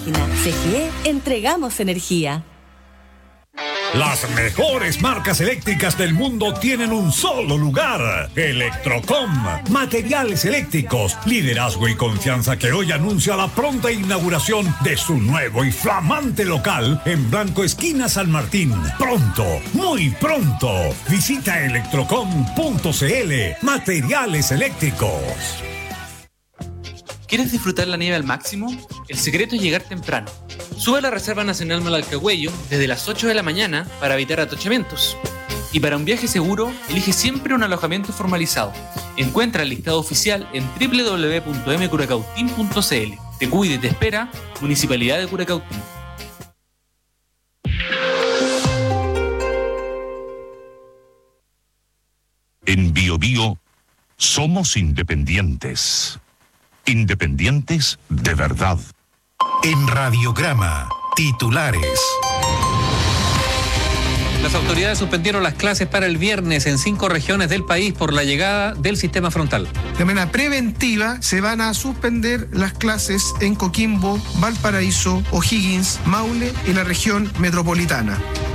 máquina. CGE, entregamos energía. Las mejores marcas eléctricas del mundo tienen un solo lugar. Electrocom. Materiales eléctricos, liderazgo y confianza que hoy anuncia la pronta inauguración de su nuevo y flamante local en Blanco Esquina San Martín. Pronto, muy pronto. Visita electrocom.cl. Materiales eléctricos. ¿Quieres disfrutar la nieve al máximo? El secreto es llegar temprano. Sube a la Reserva Nacional Malalcahuello desde las 8 de la mañana para evitar atochamientos. Y para un viaje seguro, elige siempre un alojamiento formalizado. Encuentra el listado oficial en www.mcuracautín.cl. Te cuida y te espera, Municipalidad de Curacautín. En BioBio somos independientes. Independientes de verdad. En Radiograma, titulares. Las autoridades suspendieron las clases para el viernes en 5 regiones del país por la llegada del sistema frontal. De manera preventiva se van a suspender las clases en Coquimbo, Valparaíso, O'Higgins, Maule y la región metropolitana.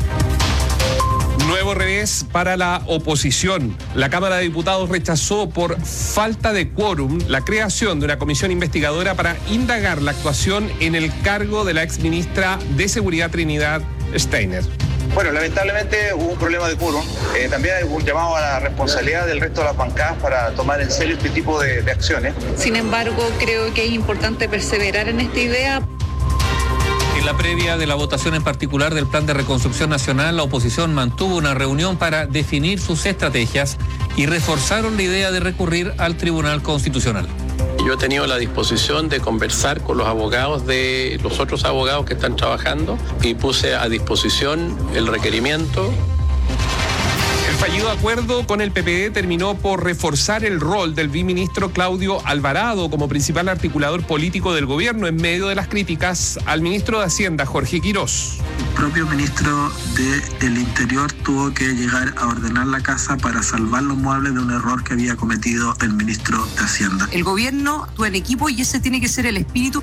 Nuevo revés para la oposición. La Cámara de Diputados rechazó por falta de quórum la creación de una comisión investigadora para indagar la actuación en el cargo de la exministra de Seguridad Trinidad Steiner. Bueno, lamentablemente hubo un problema de quórum. También hay un llamado a la responsabilidad del resto de las bancadas para tomar en serio este tipo de acciones. Sin embargo, creo que es importante perseverar en esta idea. En la previa de la votación en particular del Plan de Reconstrucción Nacional, la oposición mantuvo una reunión para definir sus estrategias y reforzaron la idea de recurrir al Tribunal Constitucional. Yo he tenido la disposición de conversar con los abogados de los otros abogados que están trabajando y puse a disposición el requerimiento. El fallido acuerdo con el PPD terminó por reforzar el rol del viceministro Claudio Alvarado como principal articulador político del gobierno en medio de las críticas al ministro de Hacienda, Jorge Quirós. El propio ministro del Interior tuvo que llegar a ordenar la casa para salvar los muebles de un error que había cometido el ministro de Hacienda. El gobierno actúa en equipo y ese tiene que ser el espíritu.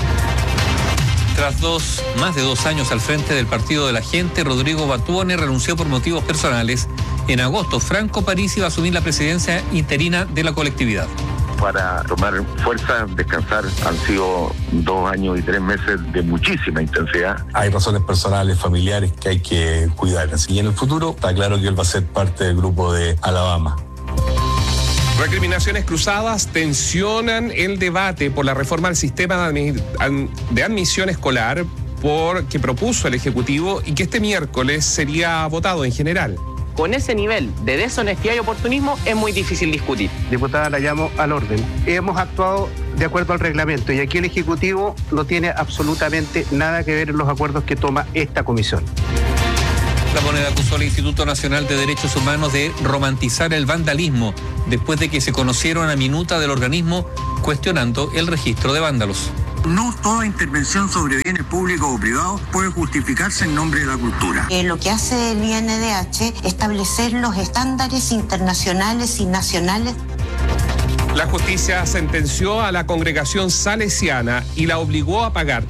Tras más de 2 años al frente del Partido de la Gente, Rodrigo Batuone renunció por motivos personales. En agosto, Franco Parisi va a asumir la presidencia interina de la colectividad. Para tomar fuerza, descansar, han sido 2 años y 3 meses de muchísima intensidad. Hay razones personales, familiares que hay que cuidar. Y en el futuro está claro que él va a ser parte del grupo de Alabama. Recriminaciones cruzadas tensionan el debate por la reforma al sistema de admisión escolar que propuso el Ejecutivo y que este miércoles sería votado en general. Con ese nivel de deshonestidad y oportunismo es muy difícil discutir. Diputada, la llamo al orden. Hemos actuado de acuerdo al reglamento y aquí el Ejecutivo no tiene absolutamente nada que ver en los acuerdos que toma esta comisión. La Moneda acusó al Instituto Nacional de Derechos Humanos de romantizar el vandalismo después de que se conociera una minuta del organismo cuestionando el registro de vándalos. No toda intervención sobre bienes públicos o privados puede justificarse en nombre de la cultura. Lo que hace el INDH es establecer los estándares internacionales y nacionales. La justicia sentenció a la congregación salesiana y la obligó a pagar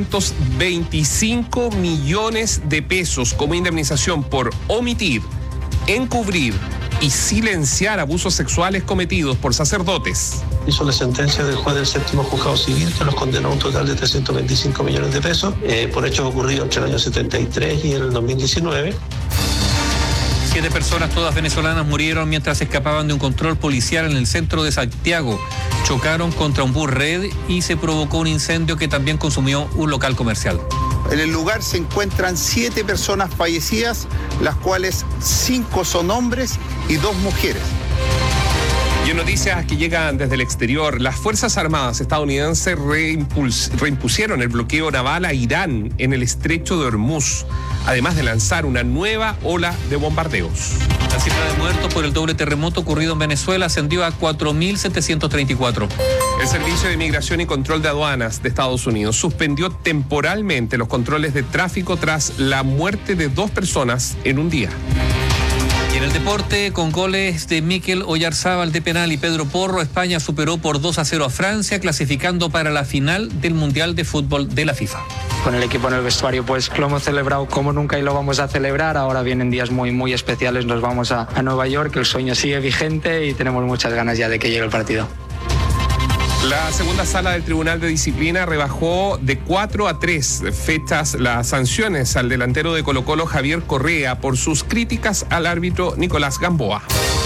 325 millones de pesos como indemnización por omitir, encubrir y silenciar abusos sexuales cometidos por sacerdotes. Hizo la sentencia del juez del séptimo juzgado civil que los condenó a un total de 325 millones de pesos por hechos ocurridos entre el año 73 y el 2019. 7 personas, todas venezolanas, murieron mientras escapaban de un control policial en el centro de Santiago. Chocaron contra un bus red y se provocó un incendio que también consumió un local comercial. En el lugar se encuentran 7 personas fallecidas, las cuales 5 son hombres y 2 mujeres. Y en noticias que llegan desde el exterior, las Fuerzas Armadas estadounidenses reimpusieron el bloqueo naval a Irán en el estrecho de Hormuz, además de lanzar una nueva ola de bombardeos. La cifra de muertos por el doble terremoto ocurrido en Venezuela ascendió a 4.734. El Servicio de Inmigración y Control de Aduanas de Estados Unidos suspendió temporalmente los controles de tráfico tras la muerte de 2 personas en un día. Y en En el deporte, con goles de Mikel Oyarzábal de penal y Pedro Porro, España superó por 2-0 a Francia, clasificando para la final del Mundial de Fútbol de la FIFA. Con el equipo en el vestuario, pues lo hemos celebrado como nunca y lo vamos a celebrar. Ahora vienen días muy, muy especiales. Nos vamos a Nueva York, el sueño sigue vigente y tenemos muchas ganas ya de que llegue el partido. La segunda sala del Tribunal de Disciplina rebajó de 4 a 3 fechas las sanciones al delantero de Colo-Colo Javier Correa por sus críticas al árbitro Nicolás Gamboa.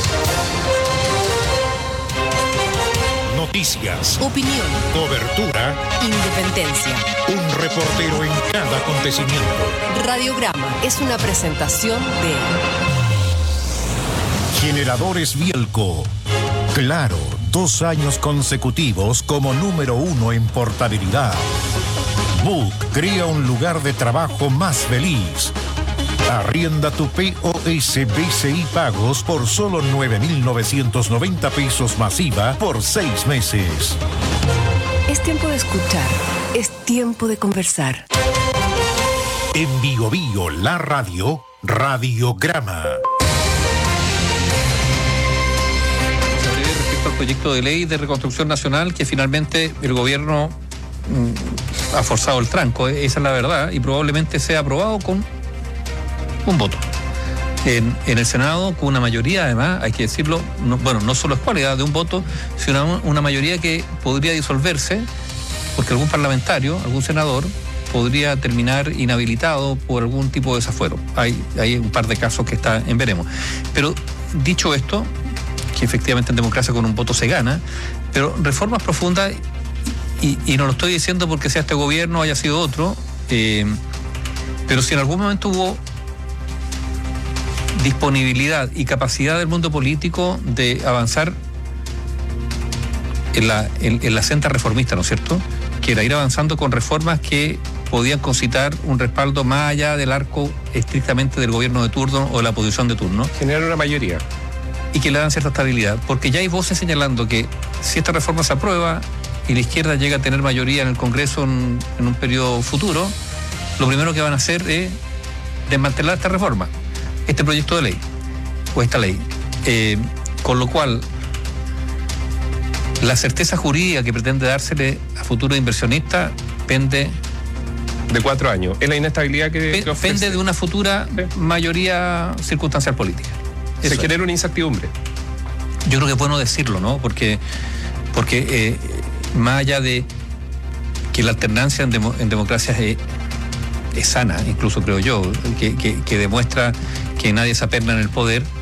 Noticias, Opinión, cobertura, independencia. un reportero en cada acontecimiento. Radiograma es una presentación de Generadores Bielco. Claro, 2 años consecutivos como número 1 en portabilidad. Book crea un lugar de trabajo más feliz. Arrienda tu POS BCI Pagos por solo 9.990 pesos masiva por 6 meses. Es tiempo de escuchar, es tiempo de conversar. En Bio Bio, la radio, Radiograma. Respecto al proyecto de ley de reconstrucción nacional que finalmente el gobierno ha forzado el tranco, esa es la verdad, y probablemente sea aprobado con un voto. En el Senado, con una mayoría, además, hay que decirlo, no solo es cualidad de un voto, sino una mayoría que podría disolverse, porque algún parlamentario, algún senador, podría terminar inhabilitado por algún tipo de desafuero. Hay un par de casos que está en veremos. Pero dicho esto, que efectivamente en democracia con un voto se gana, pero reformas profundas, y no lo estoy diciendo porque sea este gobierno o haya sido otro, pero si en algún momento hubo disponibilidad y capacidad del mundo político de avanzar en la senda reformista, ¿no es cierto?, que era ir avanzando con reformas que podían concitar un respaldo más allá del arco estrictamente del gobierno de turno o de la oposición de turno. Generar una mayoría. Y que le dan cierta estabilidad, porque ya hay voces señalando que si esta reforma se aprueba y la izquierda llega a tener mayoría en el Congreso en un periodo futuro, lo primero que van a hacer es desmantelar esta reforma, este proyecto de ley, o esta ley. Con lo cual, la certeza jurídica que pretende dársele a futuros inversionistas pende de 4 años. Es la inestabilidad que ofrece. Pende de una futura mayoría circunstancial política. Se genera una incertidumbre. Yo creo que es bueno decirlo, ¿no? Porque más allá de que la alternancia en democracias es sana, incluso creo yo, que demuestra que nadie se aperna en el poder,